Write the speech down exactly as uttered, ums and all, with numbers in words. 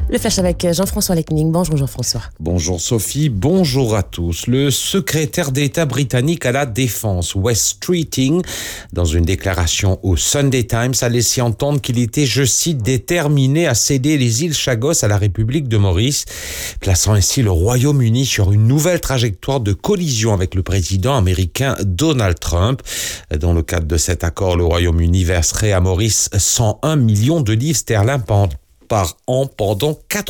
Le flash avec Jean-François Lecning. Bonjour Jean-François. Bonjour Sophie, bonjour à tous. Le secrétaire d'État britannique à la Défense, Wes Streeting, dans une déclaration au Sunday Times, a laissé entendre qu'il était, je cite, déterminé à céder les îles Chagos à la République de Maurice, plaçant ainsi le Royaume-Uni sur une nouvelle trajectoire de collision avec le président américain Donald Trump. Dans le cadre de cet accord, le Royaume-Uni verserait à Maurice cent un millions de livres sterling par an pendant quatre